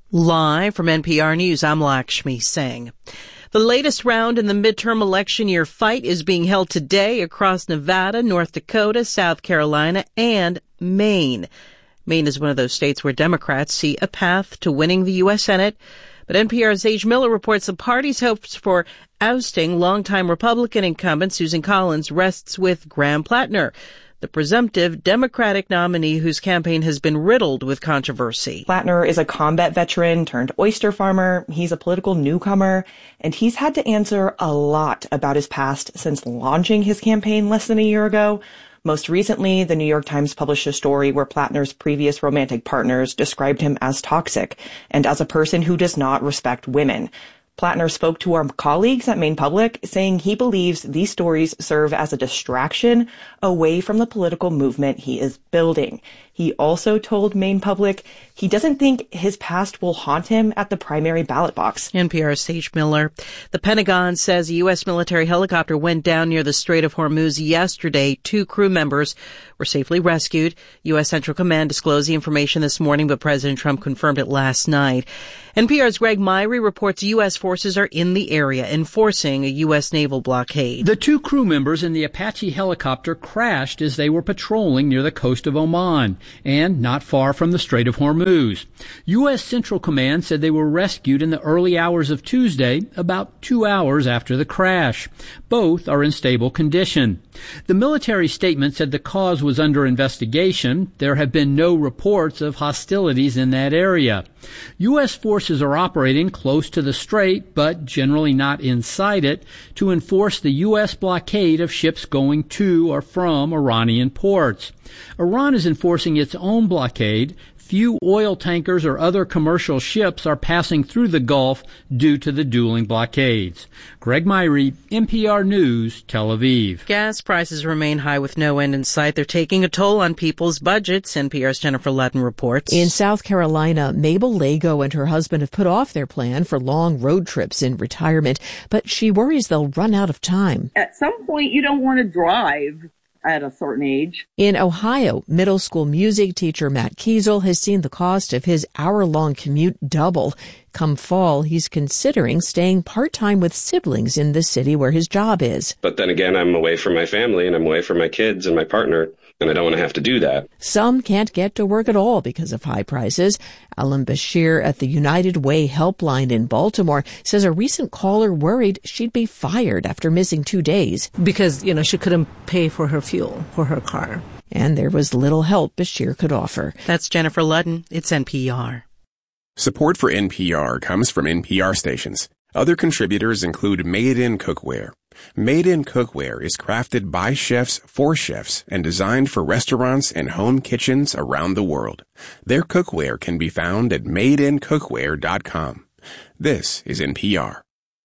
Live from NPR News, I'm Lakshmi Singh. The latest round in the midterm election year fight is being held today across Nevada, North Dakota, South Carolina, and Maine. Maine is one of those states where Democrats see a path to winning the U.S. Senate. But NPR's Age Miller reports the party's hopes for ousting longtime Republican incumbent Susan Collins rests with Graham Plattner, the presumptive Democratic nominee whose campaign has been riddled with controversy. Plattner is a combat veteran turned oyster farmer. He's a political newcomer, and he's had to answer a lot about his past since launching his campaign less than a year ago. Most recently, the New York Times published a story where Plattner's previous romantic partners described him as toxic and as a person who does not respect women. Plattner spoke to our colleagues at Maine Public, saying he believes these stories serve as a distraction away from the political movement he is building. He also told Maine Public he doesn't think his past will haunt him at the primary ballot box. NPR's Sage Miller. The Pentagon says a U.S. military helicopter went down near the Strait of Hormuz yesterday. 2 crew members were safely rescued. U.S. Central Command disclosed the information this morning, but President Trump confirmed it last night. NPR's Greg Myrie reports U.S. forces are in the area enforcing a U.S. naval blockade. The 2 crew members in the Apache helicopter crashed as they were patrolling near the coast of Oman and not far from the Strait of Hormuz. U.S. Central Command said they were rescued in the early hours of Tuesday, about 2 hours after the crash. Both are in stable condition. The military statement said the cause was under investigation. There have been no reports of hostilities in that area. U.S. forces are operating close to the strait, but generally not inside it, to enforce the U.S. blockade of ships going to or from Iranian ports. Iran is enforcing its own blockade. Few oil tankers or other commercial ships are passing through the Gulf due to the dueling blockades. Greg Myrie, NPR News, Tel Aviv. Gas prices remain high with no end in sight. They're taking a toll on people's budgets, NPR's Jennifer Ludden reports. In South Carolina, Mabel Lago and her husband have put off their plan for long road trips in retirement, but she worries they'll run out of time. At some point, you don't want to drive at a certain age. In Ohio, middle school music teacher Matt Kiesel has seen the cost of his hour-long commute double. Come fall, he's considering staying part-time with siblings in the city where his job is. But then again, I'm away from my family and I'm away from my kids and my partner, and I don't want to have to do that. Some can't get to work at all because of high prices. Alan Bashir at the United Way helpline in Baltimore says a recent caller worried she'd be fired after missing 2 days. Because, she couldn't pay for her fuel for her car. And there was little help Bashir could offer. That's Jennifer Ludden. It's NPR. Support for NPR comes from NPR stations. Other contributors include Made in Cookware. Made in Cookware is crafted by chefs for chefs and designed for restaurants and home kitchens around the world. Their cookware can be found at madeincookware.com. This is NPR.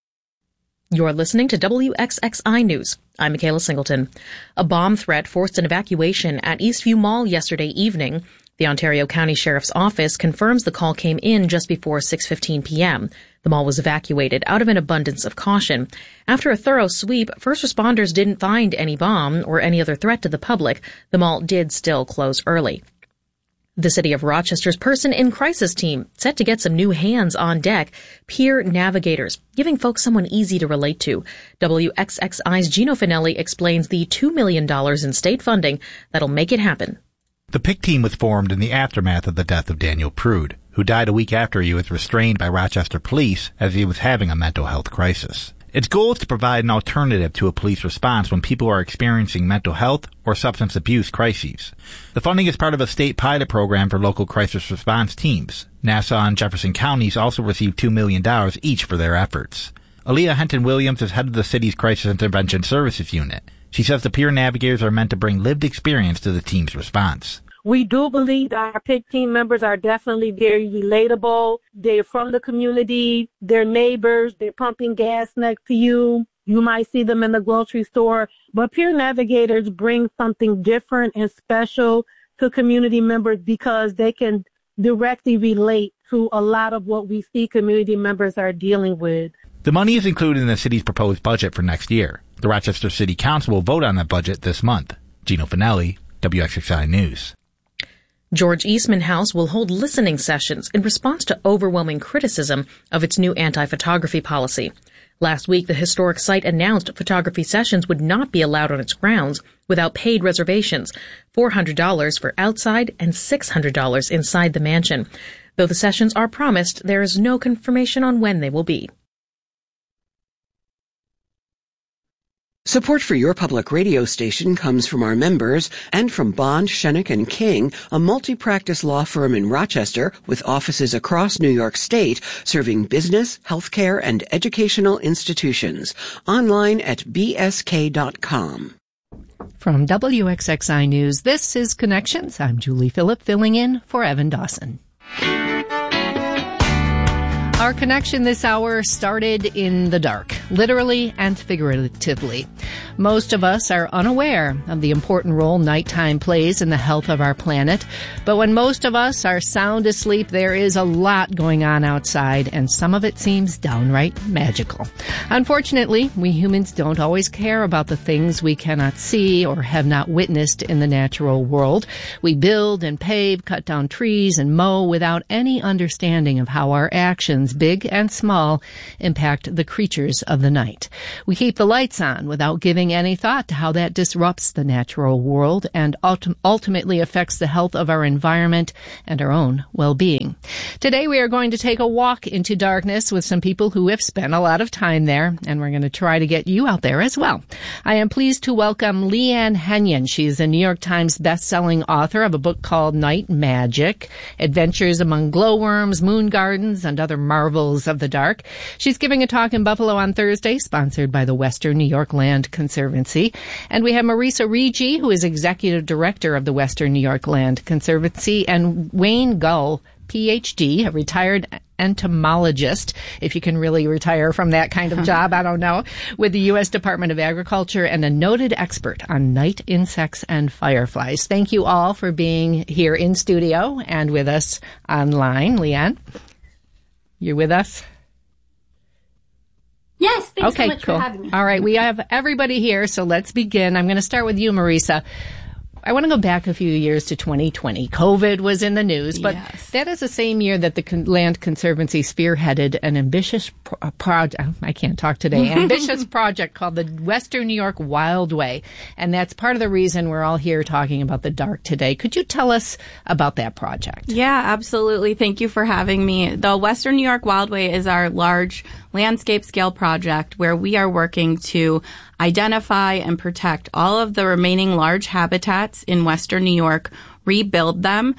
You're listening to WXXI News. I'm Michaela Singleton. A bomb threat forced an evacuation at Eastview Mall yesterday evening. The Ontario County Sheriff's Office confirms the call came in just before 6:15 p.m. The mall was evacuated out of an abundance of caution. After a thorough sweep, first responders didn't find any bomb or any other threat to the public. The mall did still close early. The City of Rochester's Person in Crisis team set to get some new hands on deck, peer navigators, giving folks someone easy to relate to. WXXI's Gino Finelli explains the $2 million in state funding that'll make it happen. The PIC team was formed in the aftermath of the death of Daniel Prude, who died a week after he was restrained by Rochester police as he was having a mental health crisis. Its goal is to provide an alternative to a police response when people are experiencing mental health or substance abuse crises. The funding is part of a state pilot program for local crisis response teams. Nassau and Jefferson counties also received $2 million each for their efforts. Aaliyah Henton-Williams is head of the city's Crisis Intervention Services Unit. She says the peer navigators are meant to bring lived experience to the team's response. We do believe that our PIC team members are definitely very relatable. They're from the community. They're neighbors. They're pumping gas next to you. You might see them in the grocery store. But peer navigators bring something different and special to community members because they can directly relate to a lot of what we see community members are dealing with. The money is included in the city's proposed budget for next year. The Rochester City Council will vote on that budget this month. Gino Finelli, WXXI News. George Eastman House will hold listening sessions in response to overwhelming criticism of its new anti-photography policy. Last week, the historic site announced photography sessions would not be allowed on its grounds without paid reservations, $400 for outside and $600 inside the mansion. Though the sessions are promised, there is no confirmation on when they will be. Support for your public radio station comes from our members and from Bond, Schoeneck & King, a multi-practice law firm in Rochester with offices across New York State, serving business, healthcare, and educational institutions. Online at bsk.com. From WXXI News, this is Connections. I'm Julie Phillip, filling in for Evan Dawson. Our connection this hour started in the dark, literally and figuratively. Most of us are unaware of the important role nighttime plays in the health of our planet. But when most of us are sound asleep, there is a lot going on outside, and some of it seems downright magical. Unfortunately, we humans don't always care about the things we cannot see or have not witnessed in the natural world. We build and pave, cut down trees, and mow without any understanding of how our actions, big and small, impact the creatures of the night. We keep the lights on without giving any thought to how that disrupts the natural world and ultimately affects the health of our environment and our own well-being. Today we are going to take a walk into darkness with some people who have spent a lot of time there, and we're going to try to get you out there as well. I am pleased to welcome Leanne Henyon. She is a New York Times best-selling author of a book called Night Magic, Adventures Among Glowworms, Moon Gardens, and Other Marvels of the Dark. She's giving a talk in Buffalo on Thursday, sponsored by the Western New York Land Conservancy. And we have Marisa Ricci, who is Executive Director of the Western New York Land Conservancy, and Wayne Gull, Ph.D., a retired entomologist, if you can really retire from that kind of job, I don't know, with the U.S. Department of Agriculture, and a noted expert on night insects and fireflies. Thank you all for being here in studio and with us online. Leanne, you're with us? Yes, thanks so much for having me. All right, we have everybody here, so let's begin. I'm going to start with you, Marisa. I want to go back a few years to 2020. COVID was in the news, but that is the same year that the Land Conservancy spearheaded an ambitious project. I can't talk today. Ambitious project called the Western New York Wildway. And that's part of the reason we're all here talking about the dark today. Could you tell us about that project? Yeah, absolutely. Thank you for having me. The Western New York Wildway is our large landscape scale project where we are working to identify and protect all of the remaining large habitats in Western New York, rebuild them,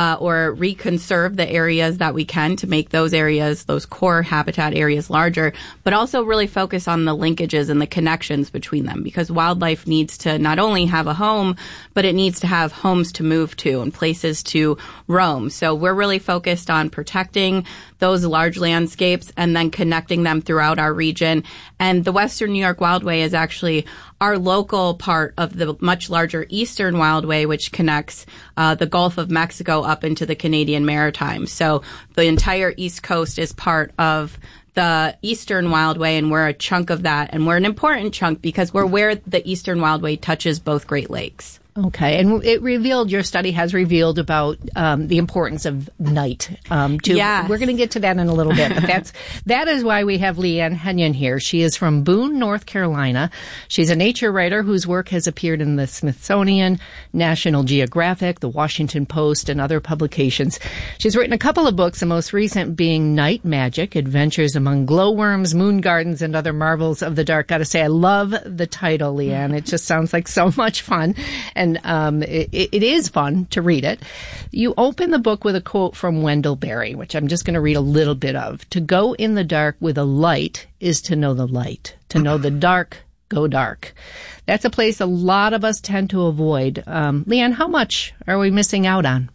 or reconserve the areas that we can to make those areas, those core habitat areas, larger, but also really focus on the linkages and the connections between them, because wildlife needs to not only have a home, but it needs to have homes to move to and places to roam. So we're really focused on protecting those large landscapes and then connecting them throughout our region. And the Western New York Wildway is actually our local part of the much larger Eastern Wildway, which connects the Gulf of Mexico up into the Canadian Maritimes. So the entire East Coast is part of the Eastern Wildway, and we're a chunk of that. And we're an important chunk because we're where the Eastern Wildway touches both Great Lakes. Okay, and your study has revealed about the importance of night. Yes. We're going to get to that in a little bit, but that is why we have Leanne Henyon here. She is from Boone, North Carolina. She's a nature writer whose work has appeared in the Smithsonian, National Geographic, the Washington Post, and other publications. She's written a couple of books, the most recent being Night Magic, Adventures Among Glowworms, Moon Gardens, and Other Marvels of the Dark. Got to say, I love the title, Leanne. It just sounds like so much fun. And it is fun to read it. You open the book with a quote from Wendell Berry, which I'm just going to read a little bit of. To go in the dark with a light is to know the light. To know the dark, go dark. That's a place a lot of us tend to avoid. Leanne, how much are we missing out on?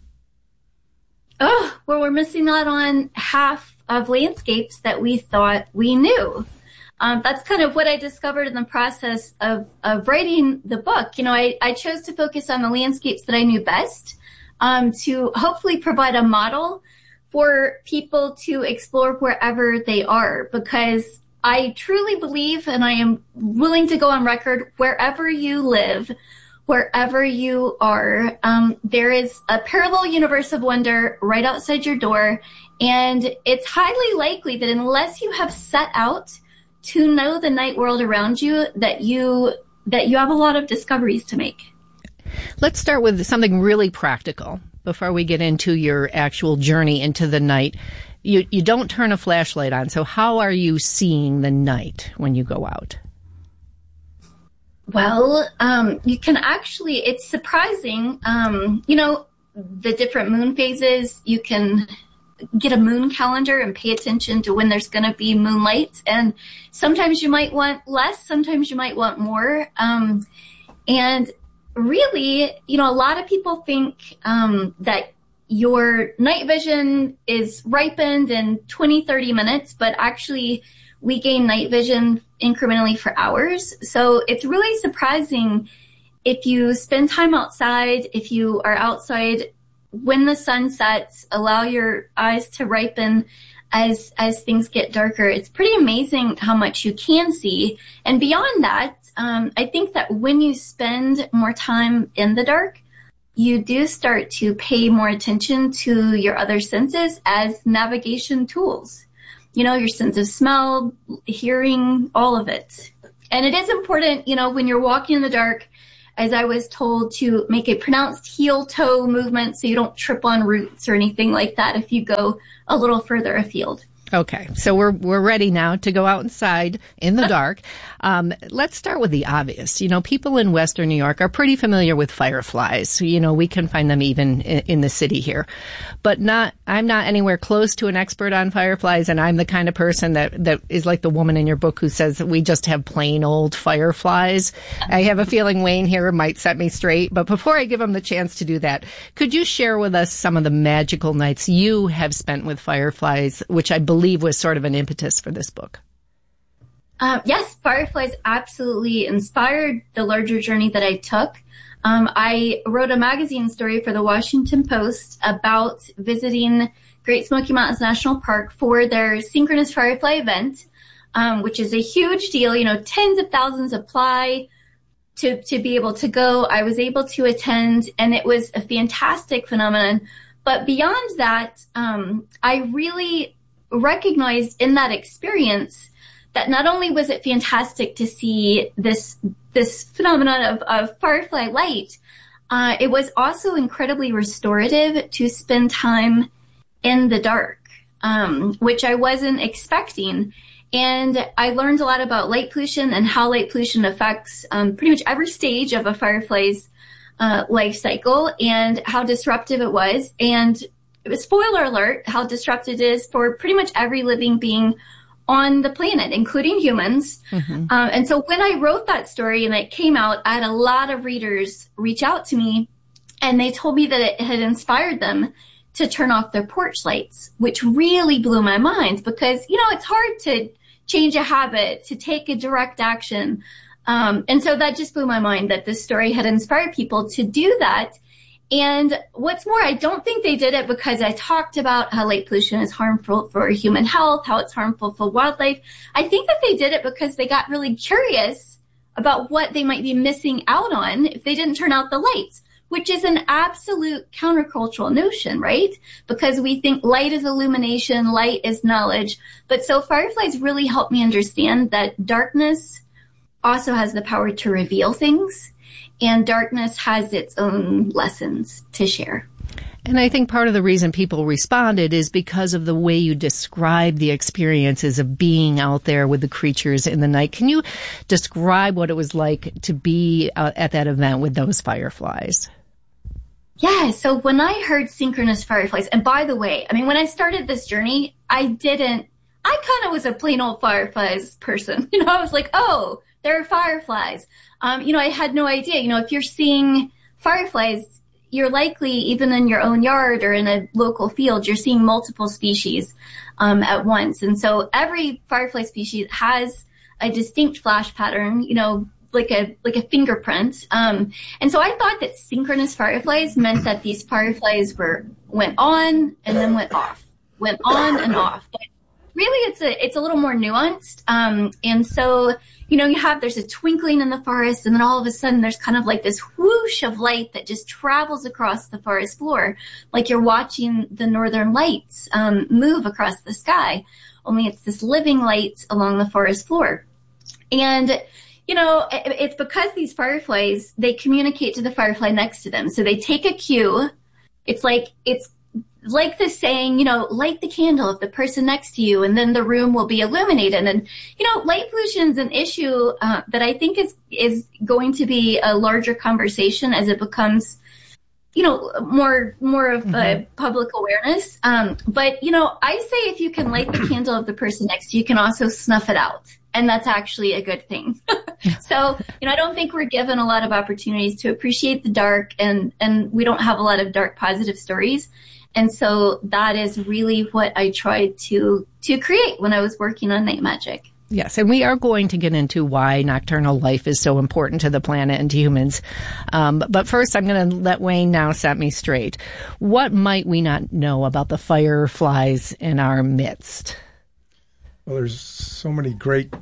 Oh, well, we're missing out on half of landscapes that we thought we knew. That's kind of what I discovered in the process of writing the book. You know, I chose to focus on the landscapes that I knew best, to hopefully provide a model for people to explore wherever they are, because I truly believe, and I am willing to go on record, wherever you live, wherever you are. There is a parallel universe of wonder right outside your door, and it's highly likely that unless you have set out to know the night world around you, that you have a lot of discoveries to make. Let's start with something really practical before we get into your actual journey into the night. You don't turn a flashlight on, so how are you seeing the night when you go out? Well, you can actually, it's surprising, the different moon phases. You can get a moon calendar and pay attention to when there's going to be moonlight. And sometimes you might want less, sometimes you might want more. And really, a lot of people think that your night vision is ripened in 20, 30 minutes, but actually we gain night vision incrementally for hours. So it's really surprising if you spend time outside, if you are outside when the sun sets, allow your eyes to ripen as things get darker. It's pretty amazing how much you can see. And beyond that, I think that when you spend more time in the dark, you do start to pay more attention to your other senses as navigation tools. Your sense of smell, hearing, all of it. And it is important, when you're walking in the dark, as I was told, to make a pronounced heel-toe movement so you don't trip on roots or anything like that if you go a little further afield. Okay, so we're ready now to go outside in the dark. Let's start with the obvious. People in Western New York are pretty familiar with fireflies. We can find them even in the city here. But I'm not anywhere close to an expert on fireflies, and I'm the kind of person that is like the woman in your book who says that we just have plain old fireflies. I have a feeling Wayne here might set me straight. But before I give him the chance to do that, could you share with us some of the magical nights you have spent with fireflies, which I believe was sort of an impetus for this book? Yes, fireflies absolutely inspired the larger journey that I took. I wrote a magazine story for the Washington Post about visiting Great Smoky Mountains National Park for their Synchronous Firefly event, which is a huge deal. Tens of thousands apply to be able to go. I was able to attend, and it was a fantastic phenomenon. But beyond that, I really recognized in that experience that not only was it fantastic to see this phenomenon of firefly light, it was also incredibly restorative to spend time in the dark, which I wasn't expecting. And I learned a lot about light pollution and how light pollution affects pretty much every stage of a firefly's life cycle and how disruptive it was. And spoiler alert, how disruptive it is for pretty much every living being on the planet, including humans. Mm-hmm. And so when I wrote that story and it came out, I had a lot of readers reach out to me, and they told me that it had inspired them to turn off their porch lights, which really blew my mind because, it's hard to change a habit, to take a direct action. And so that just blew my mind that this story had inspired people to do that. And what's more, I don't think they did it because I talked about how light pollution is harmful for human health, how it's harmful for wildlife. I think that they did it because they got really curious about what they might be missing out on if they didn't turn out the lights, which is an absolute countercultural notion, right? Because we think light is illumination, light is knowledge. But so fireflies really helped me understand that darkness also has the power to reveal things. And darkness has its own lessons to share. And I think part of the reason people responded is because of the way you describe the experiences of being out there with the creatures in the night. Can you describe what it was like to be at that event with those fireflies? Yeah, so when I heard synchronous fireflies, and by the way, when I started this journey, I kind of was a plain old fireflies person. I was like, oh, there are fireflies. I had no idea. If you're seeing fireflies, you're likely, even in your own yard or in a local field, you're seeing multiple species at once. And so every firefly species has a distinct flash pattern, like a fingerprint. And so I thought that synchronous fireflies meant that these fireflies went on and then went off, went on and off. But really, it's a little more nuanced. And so, there's a twinkling in the forest, and then all of a sudden there's kind of like this whoosh of light that just travels across the forest floor, like you're watching the northern lights move across the sky, only it's this living light along the forest floor. And, it's because these fireflies, they communicate to the firefly next to them. So they take a cue. It's like the saying, light the candle of the person next to you, and then the room will be illuminated. And, light pollution is an issue that I think is going to be a larger conversation as it becomes, more of a public awareness. But, I say if you can light the candle of the person next to you, you can also snuff it out. And that's actually a good thing. So, I don't think we're given a lot of opportunities to appreciate the dark, and we don't have a lot of dark positive stories. And so that is really what I tried to create when I was working on Night Magic. Yes, and we are going to get into why nocturnal life is so important to the planet and to humans. But first, I'm going to let Wayne now set me straight. What might we not know about the fireflies in our midst? Well, there's so many great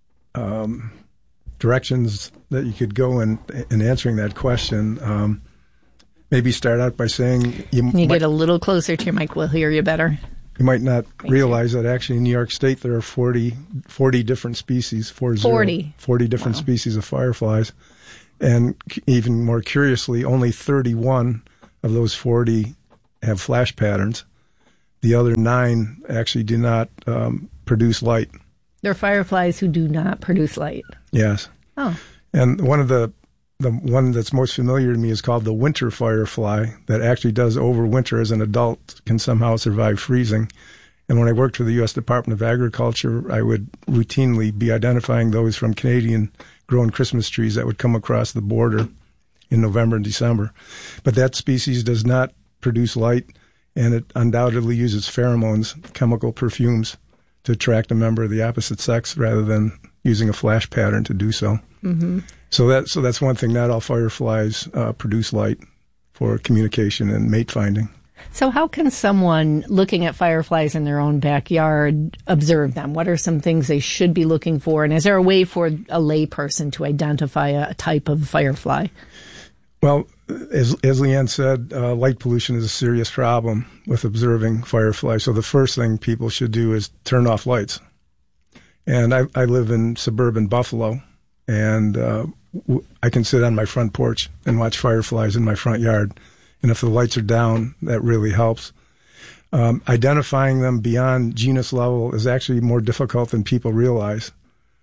directions that you could go in answering that question. Maybe start out by saying you get a little closer to your mic, we'll hear you better. You might not realize that actually in New York State there are 40 different species, 40 different species of fireflies. And even more curiously, only 31 of those 40 have flash patterns. The other 9 actually do not produce light. They're fireflies who do not produce light. Yes. Oh. And the one that's most familiar to me is called the winter firefly, that actually does overwinter as an adult, can somehow survive freezing. And when I worked for the U.S. Department of Agriculture, I would routinely be identifying those from Canadian-grown Christmas trees that would come across the border in November and December. But that species does not produce light, and it undoubtedly uses pheromones, chemical perfumes, to attract a member of the opposite sex rather than using a flash pattern to do so. Mm-hmm. So that's one thing. Not all fireflies produce light for communication and mate finding. So how can someone looking at fireflies in their own backyard observe them? What are some things they should be looking for? And is there a way for a lay person to identify a type of firefly? Well, as Leanne said, light pollution is a serious problem with observing fireflies. So the first thing people should do is turn off lights. And I live in suburban Buffalo, and I can sit on my front porch and watch fireflies in my front yard. And if the lights are down, that really helps. Identifying them beyond genus level is actually more difficult than people realize.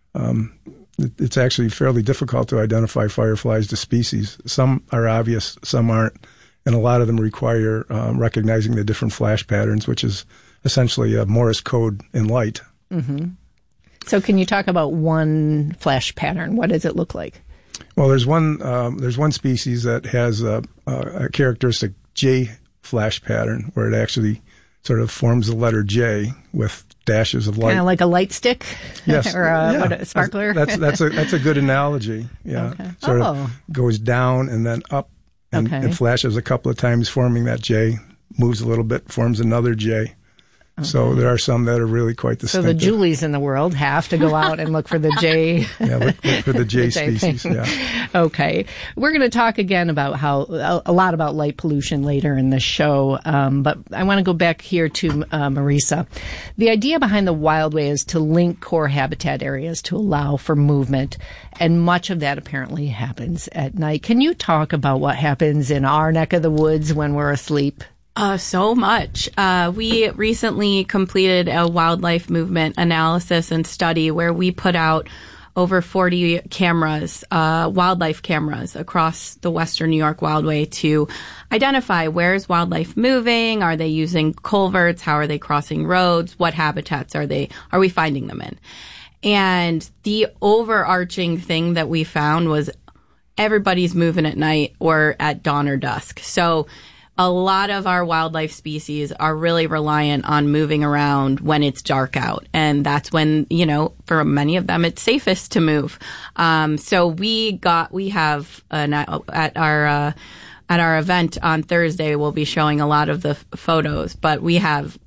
It's actually fairly difficult to identify fireflies to species. Some are obvious, some aren't. And a lot of them require recognizing the different flash patterns, which is essentially a Morse code in light. Mm-hmm. So can you talk about one flash pattern? What does it look like? Well, there's one species that has a characteristic J flash pattern, where it actually sort of forms the letter J with dashes of light. Kind of like a light stick? Yes. Or a sparkler? That's a good analogy. Yeah. Okay. Sort of goes down and then up and it flashes a couple of times, forming that J, moves a little bit, forms another J. Okay. So there are some that are really quite distinctive. So the Julies in the world have to go out and look for the J. Yeah, look for the J species. Yeah. Okay. We're going to talk again about a lot about light pollution later in the show. But I want to go back here to Marisa. The idea behind the Wildway is to link core habitat areas to allow for movement. And much of that apparently happens at night. Can you talk about what happens in our neck of the woods when we're asleep? So much. We recently completed a wildlife movement analysis and study where we put out over 40 cameras, wildlife cameras across the Western New York Wildway to identify where is wildlife moving, are they using culverts, how are they crossing roads, what habitats are we finding them in? And the overarching thing that we found was everybody's moving at night or at dawn or dusk. So a lot of our wildlife species are really reliant on moving around when it's dark out. And that's when, for many of them, it's safest to move. So we have at our event on Thursday, we'll be showing a lot of the photos, but we have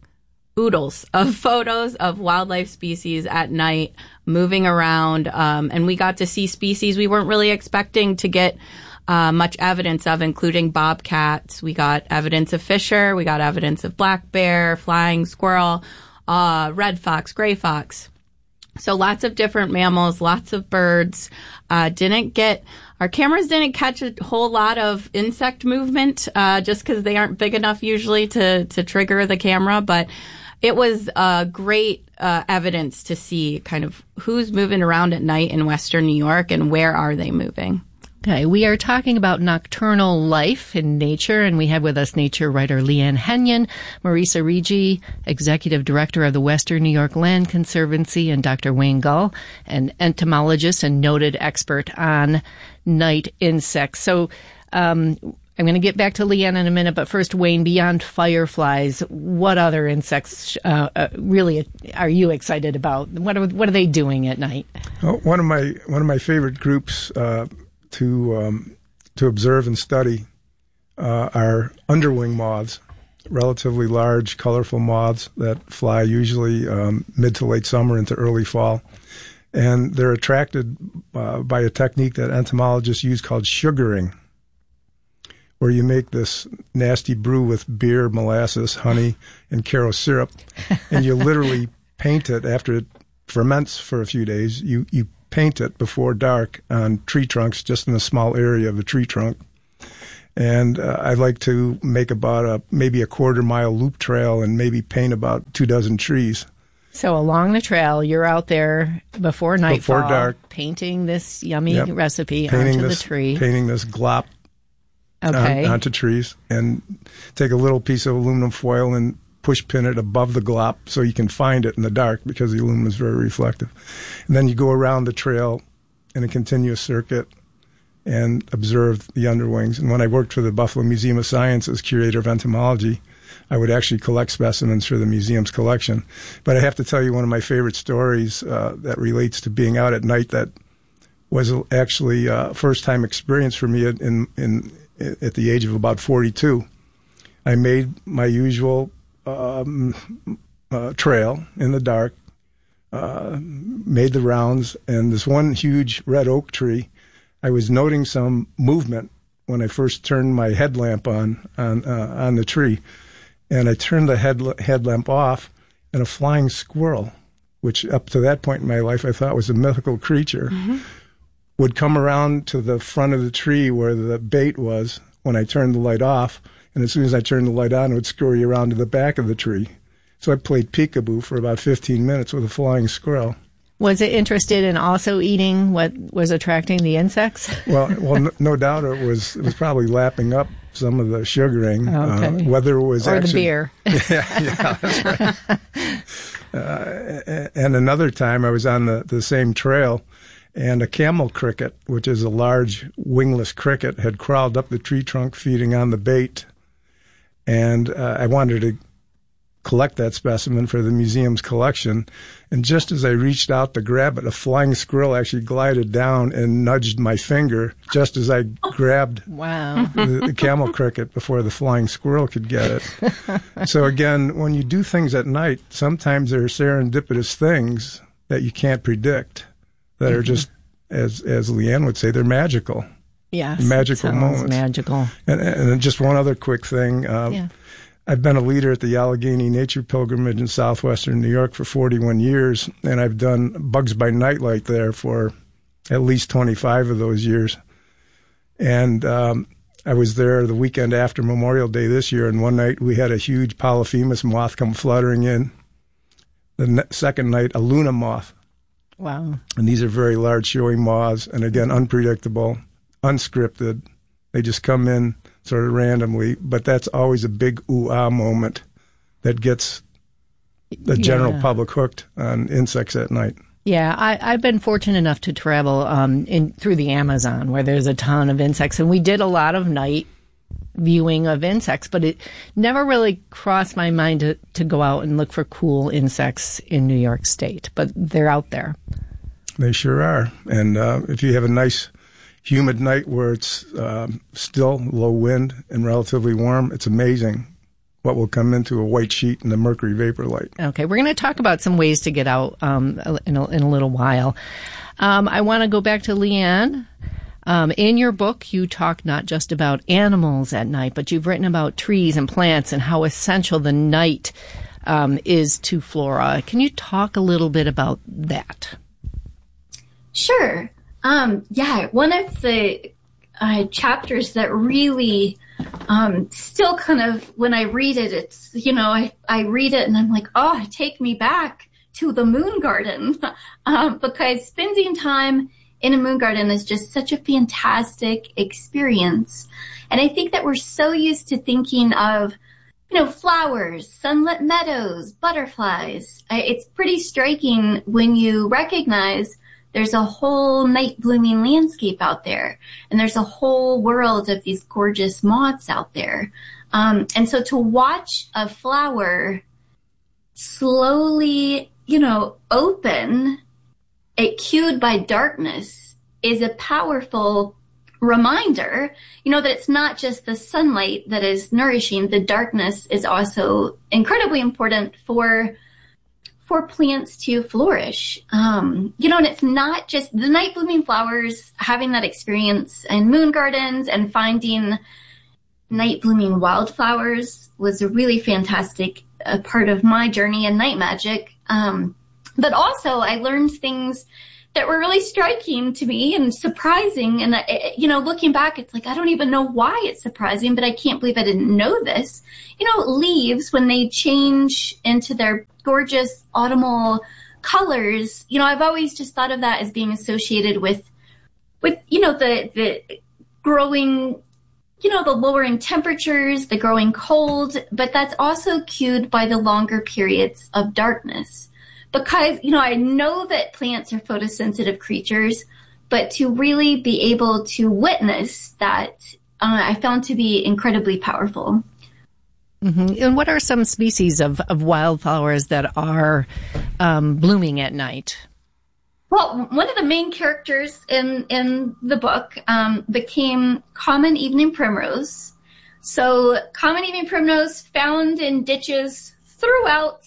oodles of photos of wildlife species at night moving around. And we got to see species we weren't really expecting to get much evidence of, including bobcats. We got evidence of fisher. We got evidence of black bear, flying squirrel, red fox, gray fox. So lots of different mammals, lots of birds. Our cameras didn't catch a whole lot of insect movement, just because they aren't big enough usually to trigger the camera. But it was great evidence to see kind of who's moving around at night in Western New York and where are they moving. Okay, we are talking about nocturnal life in nature, and we have with us nature writer Leanne Henyon, Marisa Rigi, Executive Director of the Western New York Land Conservancy, and Dr. Wayne Gull, an entomologist and noted expert on night insects. So I'm going to get back to Leanne in a minute, but first, Wayne, beyond fireflies, what other insects really are you excited about? What are they doing at night? Well, one of my favorite groups to observe and study are underwing moths, relatively large, colorful moths that fly usually mid to late summer into early fall. And they're attracted by a technique that entomologists use called sugaring, where you make this nasty brew with beer, molasses, honey, and Karo syrup, and you literally paint it after it ferments for a few days. You paint it before dark on tree trunks, just in a small area of a tree trunk. And I like to make about maybe a quarter-mile loop trail and maybe paint about 24 trees. So along the trail, you're out there before nightfall, before dark, painting this yummy recipe onto the tree. Painting this glop onto trees, and take a little piece of aluminum foil and push pin it above the glop so you can find it in the dark because the aluminum is very reflective. And then you go around the trail in a continuous circuit and observe the underwings. And when I worked for the Buffalo Museum of Science as curator of entomology, I would actually collect specimens for the museum's collection. But I have to tell you one of my favorite stories that relates to being out at night that was actually a first-time experience for me at the age of about 42. I made my usual trail in the dark, made the rounds, and this one huge red oak tree, I was noting some movement when I first turned my headlamp on the tree. And I turned the headlamp off, and a flying squirrel, which up to that point in my life I thought was a mythical creature, would come around to the front of the tree where the bait was when I turned the light off. And as soon as I turned the light on, it would scurry around to the back of the tree. So I played peekaboo for about 15 minutes with a flying squirrel. Was it interested in also eating what was attracting the insects? Well, no doubt it was probably lapping up some of the sugaring. Okay. Whether it was or actually, the beer. Yeah, that's right. And another time I was on the same trail, and a camel cricket, which is a large wingless cricket, had crawled up the tree trunk feeding on the bait. And I wanted to collect that specimen for the museum's collection. And just as I reached out to grab it, a flying squirrel actually glided down and nudged my finger just as I grabbed the camel cricket before the flying squirrel could get it. So again, when you do things at night, sometimes there are serendipitous things that you can't predict that are just, as Leanne would say, they're magical. Yes, magical moments. Magical. And just one other quick thing. I've been a leader at the Allegheny Nature Pilgrimage in southwestern New York for 41 years, and I've done Bugs by Nightlight there for at least 25 of those years. And I was there the weekend after Memorial Day this year, and one night we had a huge Polyphemus moth come fluttering in. The second night, a Luna moth. Wow. And these are very large showing moths, and again, unpredictable, unscripted. They just come in sort of randomly, but that's always a big ooh-ah moment that gets the general public hooked on insects at night. Yeah, I've been fortunate enough to travel through the Amazon where there's a ton of insects, and we did a lot of night viewing of insects, but it never really crossed my mind to go out and look for cool insects in New York State, but they're out there. They sure are. And if you have a nice humid night where it's still low wind and relatively warm, it's amazing what will come into a white sheet and a mercury vapor light. Okay, we're going to talk about some ways to get out in a little while. I want to go back to Leanne. In your book, you talk not just about animals at night, but you've written about trees and plants and how essential the night is to flora. Can you talk a little bit about that? Sure. One of the chapters that really still kind of, when I read it, it's, I read it and I'm like, oh, take me back to the moon garden, because spending time in a moon garden is just such a fantastic experience. And I think that we're so used to thinking of, flowers, sunlit meadows, butterflies. It's pretty striking when you recognize there's a whole night blooming landscape out there, and there's a whole world of these gorgeous moths out there. And so to watch a flower slowly, open, cued by darkness, is a powerful reminder, that it's not just the sunlight that is nourishing. The darkness is also incredibly important for plants to flourish. And it's not just the night blooming flowers. Having that experience in moon gardens and finding night blooming wildflowers was a really fantastic part of my journey in night magic. But also I learned things that were really striking to me and surprising. And, looking back, it's like, I don't even know why it's surprising, but I can't believe I didn't know this. Leaves, when they change into their gorgeous autumnal colors, I've always just thought of that as being associated with the growing, the lowering temperatures, the growing cold, but that's also cued by the longer periods of darkness. Because, I know that plants are photosensitive creatures, but to really be able to witness that, I found to be incredibly powerful. Mm-hmm. And what are some species of wildflowers that are blooming at night? Well, one of the main characters in the book became common evening primrose. So common evening primrose found in ditches throughout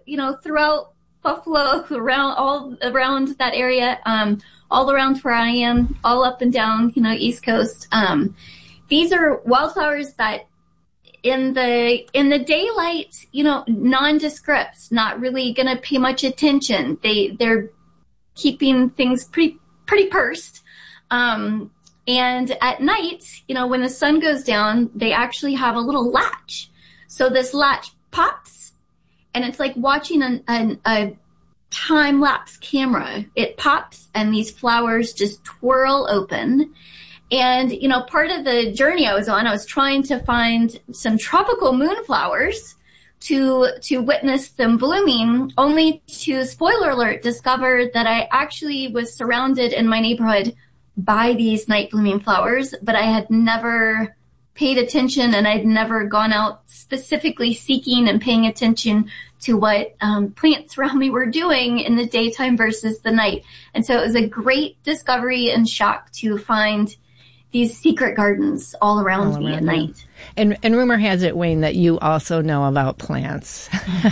Buffalo, all around that area, all around where I am, all up and down, East Coast. These are wildflowers that in the daylight, nondescript, not really going to pay much attention. They're keeping things pretty pursed. And at night, when the sun goes down, they actually have a little latch. So this latch pops, and it's like watching a time-lapse camera. It pops, and these flowers just twirl open. And, part of the journey I was on, I was trying to find some tropical moonflowers to witness them blooming, only to, spoiler alert, discover that I actually was surrounded in my neighborhood by these night blooming flowers, but I had never paid attention, and I'd never gone out specifically seeking and paying attention to what plants around me were doing in the daytime versus the night. And so it was a great discovery and shock to find these secret gardens all around me at night. And rumor has it, Wayne, that you also know about plants.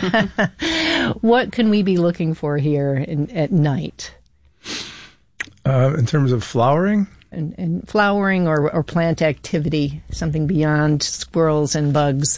What can we be looking for here at night? In terms of flowering? And flowering or plant activity, something beyond squirrels and bugs.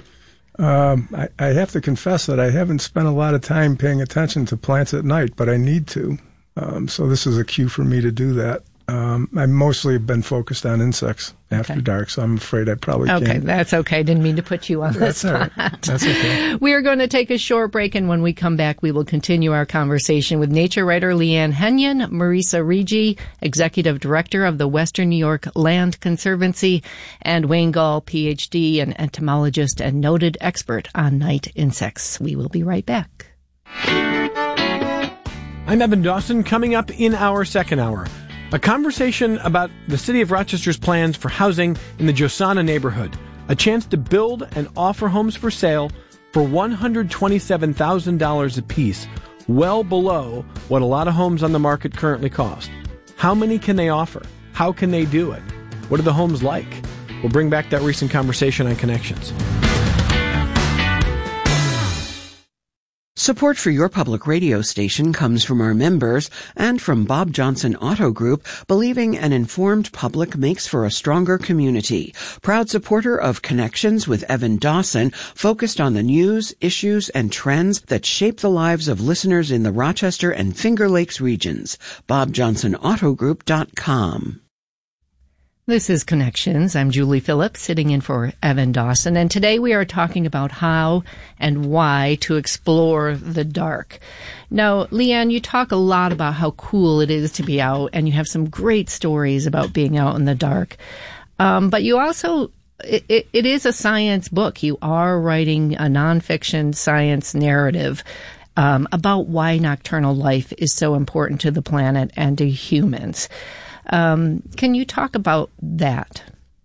I have to confess that I haven't spent a lot of time paying attention to plants at night, but I need to. So this is a cue for me to do that. I mostly have been focused on insects after dark, so I'm afraid I probably can't. Okay, that's okay. Didn't mean to put you on the spot. All right. That's okay. We are going to take a short break, and when we come back, we will continue our conversation with nature writer Leanne Henyon, Marisa Rigi, Executive Director of the Western New York Land Conservancy, and Wayne Gall, Ph.D., an entomologist and noted expert on night insects. We will be right back. I'm Evan Dawson. Coming up in our second hour, a conversation about the City of Rochester's plans for housing in the Josana neighborhood. A chance to build and offer homes for sale for $127,000 apiece, well below what a lot of homes on the market currently cost. How many can they offer? How can they do it? What are the homes like? We'll bring back that recent conversation on Connections. Support for your public radio station comes from our members and from Bob Johnson Auto Group, believing an informed public makes for a stronger community. Proud supporter of Connections with Evan Dawson, focused on the news, issues, and trends that shape the lives of listeners in the Rochester and Finger Lakes regions. BobJohnsonAutoGroup.com. This is Connections. I'm Julie Phillips, sitting in for Evan Dawson, and today we are talking about how and why to explore the dark. Now, Leanne, you talk a lot about how cool it is to be out, and you have some great stories about being out in the dark. But you also, it is a science book. You are writing a nonfiction science narrative about why nocturnal life is so important to the planet and to humans. Can you talk about that?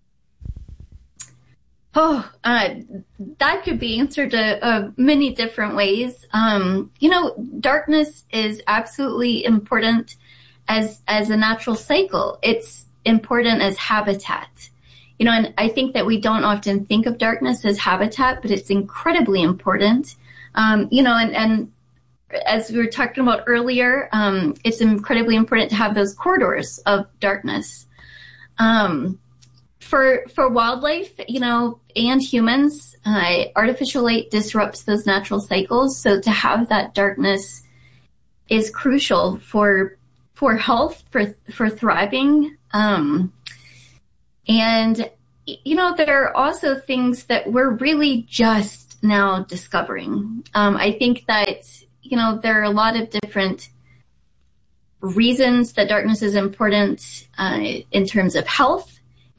That could be answered many different ways. Darkness is absolutely important as a natural cycle. It's important as habitat. And I think that we don't often think of darkness as habitat, but it's incredibly important. And as we were talking about earlier, it's incredibly important to have those corridors of darkness. For wildlife, and humans, artificial light disrupts those natural cycles. So to have that darkness is crucial for health, for thriving. And, there are also things that we're really just now discovering. I think that there are a lot of different reasons that darkness is important in terms of health,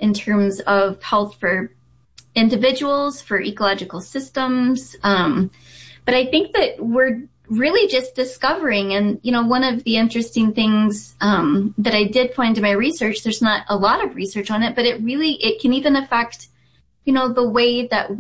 for individuals, for ecological systems. But I think that we're really just discovering. And, one of the interesting things that I did find in my research, there's not a lot of research on it, but it can even affect, the way that